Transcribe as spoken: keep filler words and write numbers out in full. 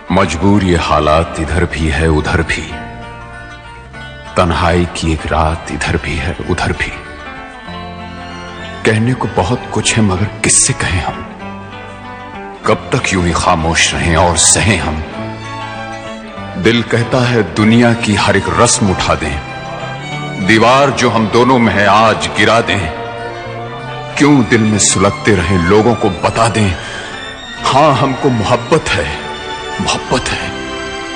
मजबूर ये हालात इधर भी है उधर भी, तन्हाई की एक रात इधर भी है उधर भी। कहने को बहुत कुछ है मगर किससे कहें हम, कब तक यूं ही खामोश रहें और सहें हम। दिल कहता है दुनिया की हर एक रस्म उठा दें, दीवार जो हम दोनों में है आज गिरा दें। क्यों दिल में सुलगते रहें, लोगों को बता दें, हां हमको मोहब्बत है, मोहब्बत है।